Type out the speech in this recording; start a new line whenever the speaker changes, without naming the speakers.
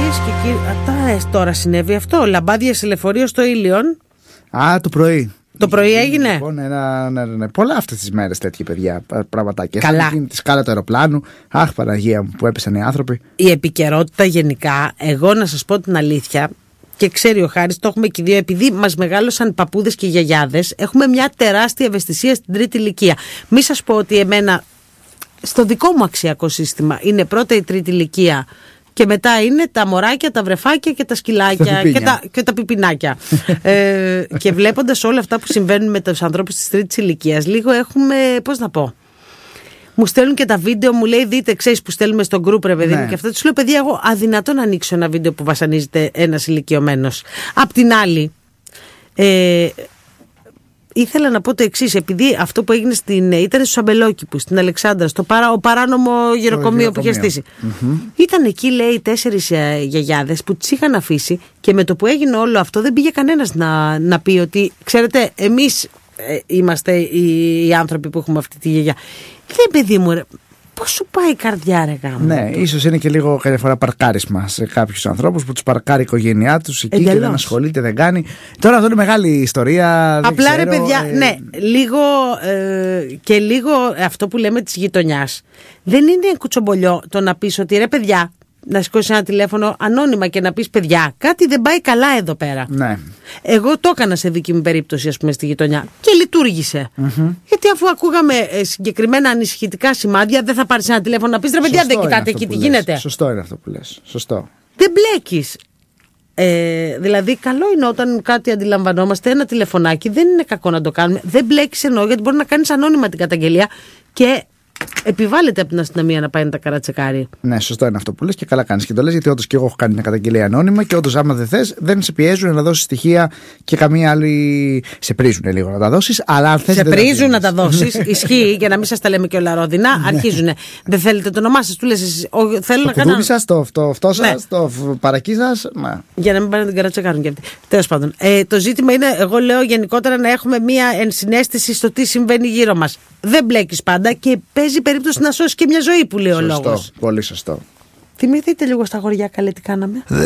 Κυρίες και κύριοι, τώρα συνέβη αυτό. Λαμπάδια σε λεωφορείο στο Ήλιον.
Το πρωί.
Το πρωί έγινε.
Λοιπόν, ναι. Πολλά αυτές τις μέρες τέτοια παιδιά πραγματάκια.
Καλά.
Τη σκάλα του αεροπλάνου. Αχ, Παναγία μου, που έπεσαν οι άνθρωποι.
Η επικαιρότητα γενικά, εγώ να σας πω την αλήθεια, και ξέρει ο Χάρης, το έχουμε και οι δύο, επειδή μας μεγάλωσαν παππούδες και γιαγιάδες, έχουμε μια τεράστια ευαισθησία στην τρίτη ηλικία. Μη σας πω ότι εμένα, στο δικό μου αξιακό σύστημα, είναι πρώτα η τρίτη ηλικία. Και μετά είναι τα μωράκια, τα βρεφάκια και τα σκυλάκια και τα πιπινάκια. Και βλέποντας όλα αυτά που συμβαίνουν με τους ανθρώπους της τρίτης ηλικίας, λίγο έχουμε, πώς να πω, μου στέλνουν και τα βίντεο, μου λέει δείτε, ξέρεις που στέλνουμε στο group ρε παιδί μου, και αυτά. Τους λέω παιδιά, εγώ αδυνατό να ανοίξω ένα βίντεο που βασανίζεται ένας ηλικιωμένος. Απ' την άλλη, ήθελα να πω το εξής, επειδή αυτό που έγινε ήταν στους Αμπελόκηπους, στην Αλεξάνδρα, ο παράνομο γεροκομείο που είχε στήσει. Ήταν εκεί, λέει, 4 γιαγιάδες που τις είχαν αφήσει, και με το που έγινε όλο αυτό δεν πήγε κανένας να πει ότι, ξέρετε, εμείς είμαστε οι άνθρωποι που έχουμε αυτή τη γιαγιά. Λέει, παιδί μου, πώς σου πάει η καρδιά, ρε γάμο?
Ναι, ίσως είναι και λίγο καμιά φορά παρκάρισμα σε κάποιους ανθρώπους που τους παρκάρει η οικογένειά τους εκεί. Εντελώς. Και δεν ασχολείται, δεν κάνει. Τώρα αυτό είναι μεγάλη ιστορία.
Απλά ρε παιδιά, ναι, λίγο και λίγο αυτό που λέμε της γειτονιάς. Δεν είναι κουτσομπολιό το να πεις ότι ρε παιδιά, να σηκώσεις ένα τηλέφωνο ανώνυμα και να πεις παιδιά, κάτι δεν πάει καλά εδώ πέρα.
Ναι.
Εγώ το έκανα σε δική μου περίπτωση, ας πούμε, στη γειτονιά και λειτουργήσε. Γιατί αφού ακούγαμε συγκεκριμένα ανησυχητικά σημάδια, δεν θα πάρεις ένα τηλέφωνο να πεις ρε παιδιά, δεν κοιτάτε εκεί τι γίνεται.
Σωστό είναι αυτό που λες. Σωστό.
Δεν μπλέκεις. Δηλαδή, καλό είναι όταν κάτι αντιλαμβανόμαστε, ένα τηλεφωνάκι, δεν είναι κακό να το κάνουμε. Δεν μπλέκεις εννοώ, γιατί μπορεί να κάνεις ανώνυμα την καταγγελία και επιβάλλεται από την αστυνομία να πάει να τα καρατσεκάρει. Ναι,
σωστό είναι αυτό που λες και καλά κάνεις και το λες, γιατί όντως και εγώ έχω κάνει μια καταγγελία ανώνυμα και όντως άμα δεν θες, δεν σε πιέζουν να δώσεις στοιχεία και καμία άλλη. Σε πρίζουν λίγο να τα δώσεις, αλλά αν θες. Σε
πρίζουν να τα δώσεις, ισχύει, για να μην σας τα λέμε και όλα ρόδινα. Αρχίζουν. Δεν θέλετε το όνομά σας, του λες θέλω να κάνω.
Το σας, το αυτό σας, το παρακεί σας.
Για να μην πάνε να την καρατσεκάρουν και αυτοί. Τέλος πάντων. Το ζήτημα είναι, εγώ λέω γενικότερα, να έχουμε μια ενσυναίσθηση στο τι συμβαίνει γύρω μας. Δεν μπλέκεις πάντα και παίζει περίπτωση να σώσει και μια ζωή, που λέει ο λόγος.
Πολύ σωστό.
Θυμηθείτε λίγο στα χωριά, καλέ, τι κάναμε.